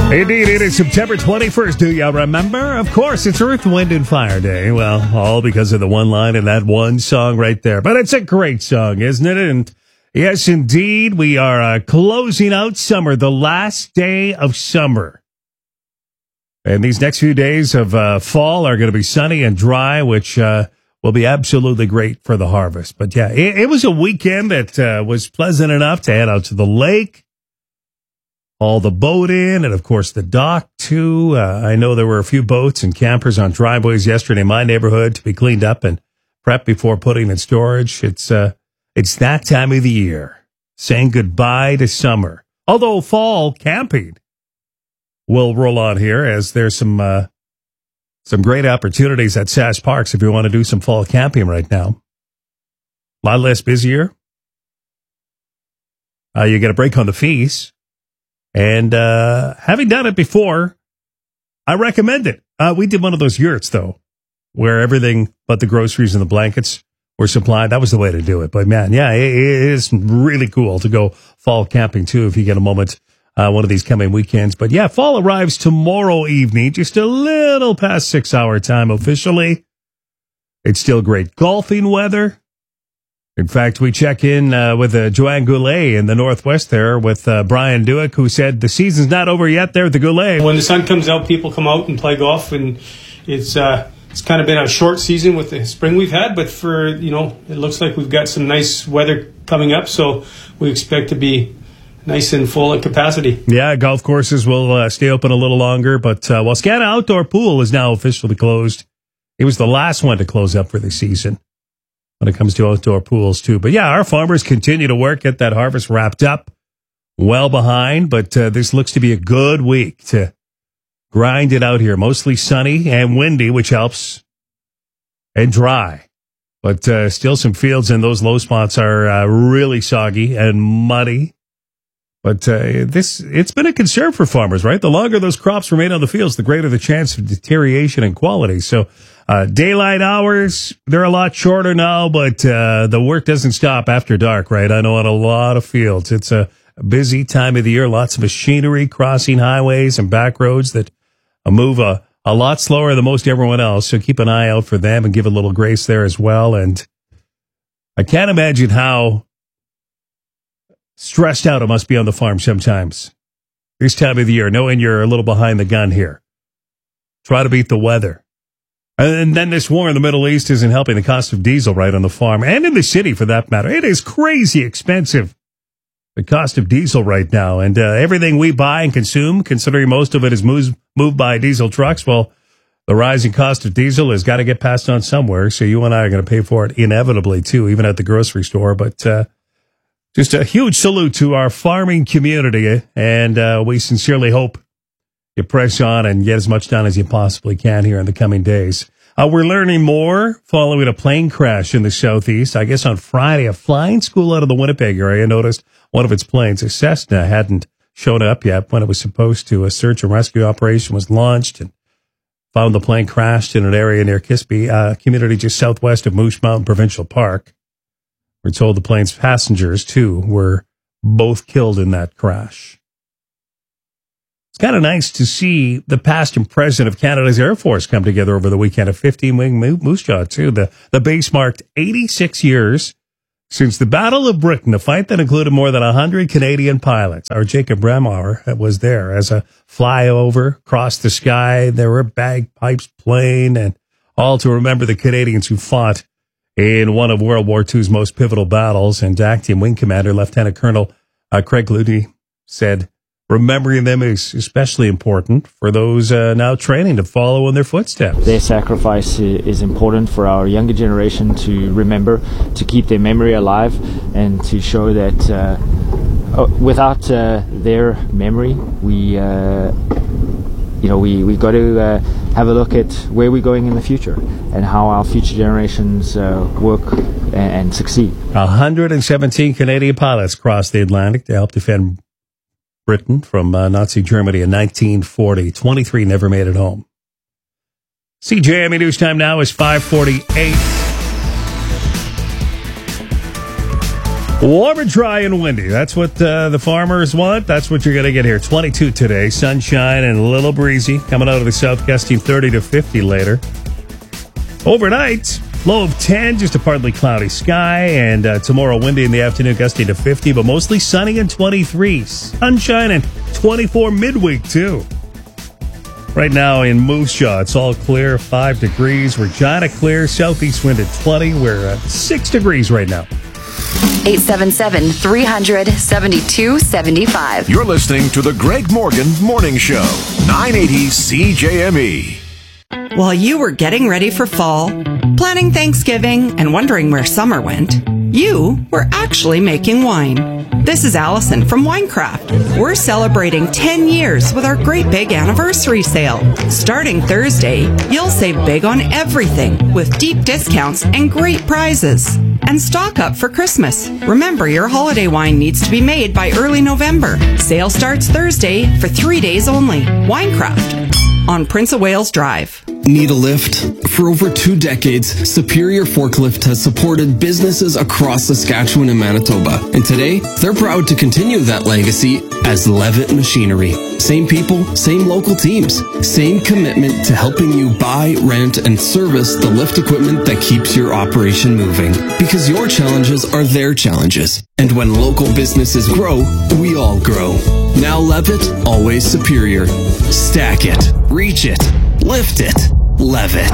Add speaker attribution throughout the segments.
Speaker 1: Indeed, it is September 21st. Do you remember? Of course, it's Earth, Wind, and Fire Day. Well, all because of the one line in that one song right there. But it's a great song, isn't it? And yes, indeed, we are closing out summer, the last day of summer. And these next few days of fall are going to be sunny and dry, which will be absolutely great for the harvest. But yeah, it was a weekend that was pleasant enough to head out to the lake. All the boating, and of course the dock too. I know there were a few boats and campers on driveways yesterday in my neighborhood to be cleaned up and prepped before putting in storage. It's that time of the year, saying goodbye to summer. Although fall camping will roll on here, as there's some great opportunities at Sask Parks if you want to do some fall camping right now. A lot less busier. You get a break on the fees. And having done it before, I recommend it. We did one of those yurts, though, where everything but the groceries and the blankets were supplied. That was the way to do it. But, man, yeah, it is really cool to go fall camping, too, if you get a moment one of these coming weekends. But, yeah, fall arrives tomorrow evening, just a little past 6-hour time officially. It's still great golfing weather. In fact, we check in with Joanne Goulet in the Northwest there with Brian Dewick, who said the season's not over yet there at the Goulet.
Speaker 2: When the sun comes out, people come out and play golf, and it's kind of been a short season with the spring we've had, but it looks like we've got some nice weather coming up, so we expect to be nice and full at capacity.
Speaker 1: Yeah, golf courses will stay open a little longer, but Wascana Outdoor Pool is now officially closed. It was the last one to close up for the season when it comes to outdoor pools, too. But, yeah, our farmers continue to work, get that harvest wrapped up, well behind. But this looks to be a good week to grind it out here. Mostly sunny and windy, which helps, and dry. But still some fields in those low spots are really soggy and muddy. But it's been a concern for farmers, right? The longer those crops remain on the fields, the greater the chance of deterioration in quality. So daylight hours, they're a lot shorter now, but the work doesn't stop after dark, right? I know on a lot of fields. It's a busy time of the year, lots of machinery crossing highways and back roads that move a lot slower than most everyone else. So keep an eye out for them and give a little grace there as well. And I can't imagine how stressed out it must be on the farm sometimes. This time of the year, knowing you're a little behind the gun here. Try to beat the weather. And then this war in the Middle East isn't helping the cost of diesel right on the farm, and in the city for that matter. It is crazy expensive, the cost of diesel right now. And everything we buy and consume, considering most of it is moved by diesel trucks, well, the rising cost of diesel has got to get passed on somewhere. So you and I are going to pay for it inevitably, too, even at the grocery store. But just a huge salute to our farming community, and we sincerely hope you press on and get as much done as you possibly can here in the coming days. We're learning more following a plane crash in the southeast. I guess on Friday, a flying school out of the Winnipeg area noticed one of its planes, a Cessna, hadn't shown up yet when it was supposed to. A search and rescue operation was launched and found the plane crashed in an area near Kispy, community just southwest of Moose Mountain Provincial Park. We're told the plane's passengers, too, were both killed in that crash. It's kind of nice to see the past and present of Canada's Air Force come together over the weekend. A 15-wing Moose Jaw, too. The base marked 86 years since the Battle of Britain, a fight that included more than 100 Canadian pilots. Our Jacob Bremauer was there as a flyover across the sky. There were bagpipes playing, and all to remember the Canadians who fought in one of World War II's most pivotal battles. And Acting Wing Commander Lieutenant Colonel Craig Looney said, remembering them is especially important for those now training to follow in their footsteps.
Speaker 3: Their sacrifice is important for our younger generation to remember, to keep their memory alive, and to show that without their memory, we got to have a look at where we're going in the future and how our future generations work and succeed.
Speaker 1: 117 Canadian pilots crossed the Atlantic to help defend Britain from Nazi Germany in 1940. 23 never made it home. CJME News Time now is 5:48. Warm and dry and windy. That's what the farmers want. That's what you're going to get here. 22 today. Sunshine and a little breezy. Coming out of the south, gusting 30 to 50 later. Overnight, low of 10, just a partly cloudy sky. And tomorrow, windy in the afternoon, gusting to 50, but mostly sunny and 23. Sunshine and 24 midweek, too. Right now in Moose Jaw, it's all clear, 5 degrees. Regina clear, southeast wind at 20. We're at 6 degrees right now.
Speaker 4: 877-300-7275.
Speaker 5: You're listening to the Greg Morgan Morning Show, 980 CJME.
Speaker 6: While you were getting ready for fall, planning Thanksgiving, and wondering where summer went, you were actually making wine. This is Allison from Winecraft. We're celebrating 10 years with our great big anniversary sale. Starting Thursday, you'll save big on everything with deep discounts and great prizes. And stock up for Christmas. Remember, your holiday wine needs to be made by early November. Sale starts Thursday for 3 days only. Winecraft on Prince of Wales Drive.
Speaker 7: Need a lift? For over 2 decades, Superior Forklift has supported businesses across Saskatchewan and Manitoba. And today, they're proud to continue that legacy as Levitt Machinery. Same people, same local teams, same commitment to helping you buy, rent, and service the lift equipment that keeps your operation moving. Because your challenges are their challenges. And when local businesses grow, we all grow. Now Levitt, always superior. Stack it, reach it, lift it, Levitt.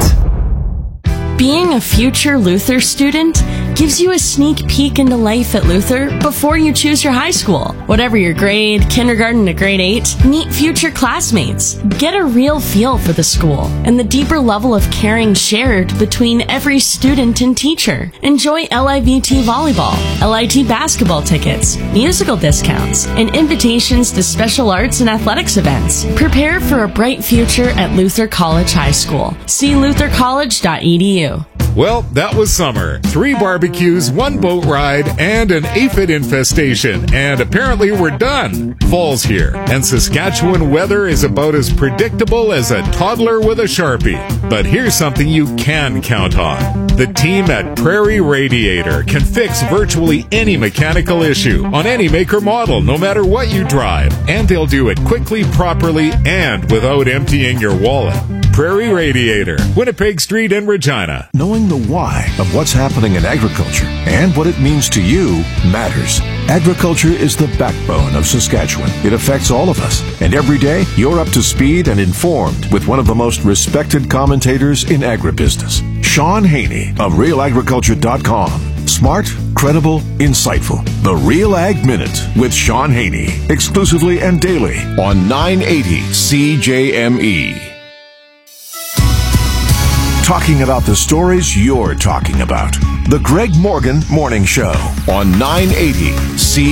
Speaker 8: Being a future Luther student gives you a sneak peek into life at Luther before you choose your high school. Whatever your grade, kindergarten to grade 8, meet future classmates. Get a real feel for the school and the deeper level of caring shared between every student and teacher. Enjoy LIVT volleyball, LIT basketball tickets, musical discounts, and invitations to special arts and athletics events. Prepare for a bright future at Luther College High School. See luthercollege.edu.
Speaker 9: Well, that was summer. 3 barbecues, 1 boat ride, and an aphid infestation. And apparently we're done. Fall's here, and Saskatchewan weather is about as predictable as a toddler with a Sharpie. But here's something you can count on. The team at Prairie Radiator can fix virtually any mechanical issue on any make or model, no matter what you drive. And they'll do it quickly, properly, and without emptying your wallet. Prairie Radiator, Winnipeg Street in Regina.
Speaker 5: Knowing the why of what's happening in agriculture and what it means to you matters. Agriculture is the backbone of Saskatchewan. It affects all of us. And every day, you're up to speed and informed with one of the most respected commentators in agribusiness, Sean Haney of RealAgriculture.com. Smart, credible, insightful. The Real Ag Minute with Sean Haney. Exclusively and daily on 980 CJME. Talking about the stories you're talking about. The Greg Morgan Morning Show on 980 CJME.